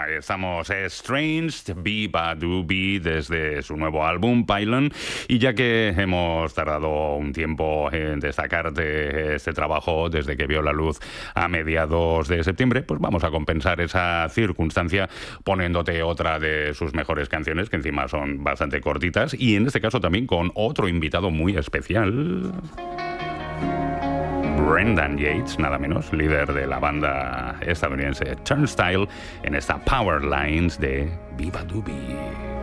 Estamos Estranged, Viva Doobie, desde su nuevo álbum, Pylon. Y ya que hemos tardado un tiempo en destacarte este trabajo desde que vio la luz a mediados de septiembre, pues vamos a compensar esa circunstancia poniéndote otra de sus mejores canciones, que encima son bastante cortitas, y en este caso también con otro invitado muy especial. Brendan Yates, nada menos, líder de la banda estadounidense Turnstile, en esta Power Lines de Viva Doobie.